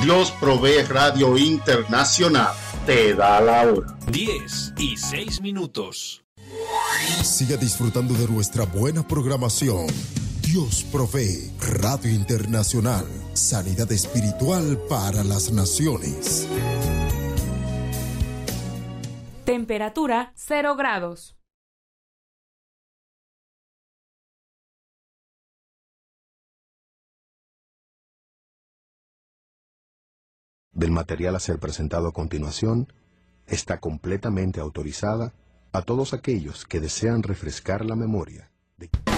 Dios Provee Radio Internacional te da la hora. 10:06. Siga disfrutando de nuestra buena programación. Dios Provee Radio Internacional. Sanidad espiritual para las naciones. Temperatura 0 grados. Del material a ser presentado a continuación está completamente autorizada a todos aquellos que desean refrescar la memoria de